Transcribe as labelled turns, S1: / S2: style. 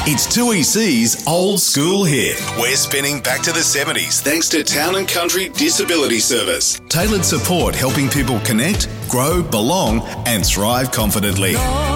S1: It's 2EC's Old School Hit. We're spinning back to the 70s thanks to Town and Country Disability Service. Tailored support helping people connect, grow, belong and thrive confidently.